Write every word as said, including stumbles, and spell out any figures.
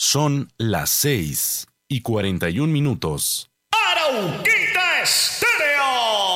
Son las seis y cuarenta y un minutos. ¡Arauquita Estéreo!